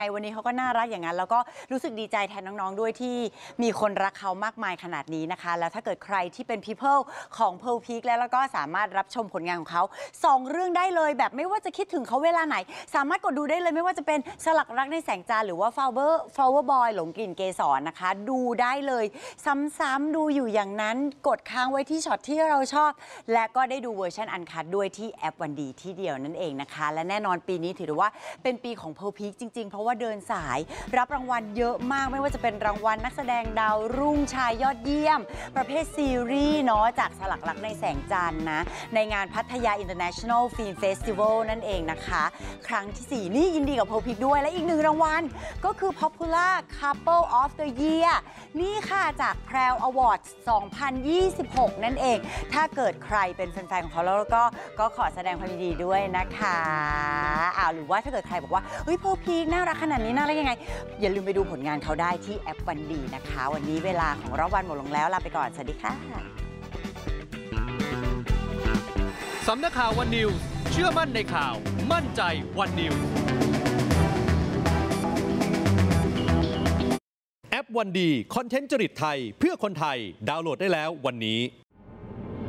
วันนี้เขาก็น่ารักอย่างนั้นแล้วก็รู้สึกดีใจแทนน้องๆด้วยที่มีคนรักเขามากมายขนาดนี้นะคะแล้วถ้าเกิดใครที่เป็น People ของ Pearl Peak แล้วก็สามารถรับชมผลงานของเขา2เรื่องได้เลยแบบไม่ว่าจะคิดถึงเขาเวลาไหนสามารถกดดูได้เลยไม่ว่าจะเป็นสลักรักในแสงจันทร์หรือว่า Flower Boy หลงกลิ่นเกสรนะคะดูได้เลยซ้ำๆดูอยู่อย่างนั้นกดค้างไว้ที่ช็อตที่เราชอบและก็ได้ดูเวอร์ชันอันคัทด้วยที่แอปวันดีที่เดียวนั่นเองนะคะและแน่นอนปีนี้ถือว่าเป็นปีของ Pearl Peak จริงๆเพราะว่าเดินสายรับรางวัลเยอะมากไม่ว่าจะเป็นรางวัลนักแสดงดาวรุ่งชายยอดเยี่ยมประเภทซีรีส์เนาะจากสลักรักในแสงจันทร์นะในงานพัทยา International Film Festival นั่นเองนะคะครั้งที่ 4 นี่ยินดีกับ Pearl Peak ด้วยและอีก1รางวัลก็คือ Popular Couple of the Year นี่ค่ะจาก Prel Awards 2026 นั่นเองถ้าเกิดใครเป็นแฟนๆของเขาแล้วก็ขอแสดงความยินดีด้วยนะคะหรือว่าถ้าเกิดใครบอกว่าเฮ้ย Pearl Peak น่ารักขนาดนี้น่ารักยังไงอย่าลืมไปดูผลงานเขาได้ที่แอปวันดีนะคะวันนี้เวลาของรอบวันหมดลงแล้วลาไปก่อนสวัสดีค่ะสำนักข่าววันนิวส์เชื่อมั่นในข่าวมั่นใจวันนิวส์แอปวันดีคอนเทนต์จริตไทยเพื่อคนไทยดาวน์โหลดได้แล้ววันนี้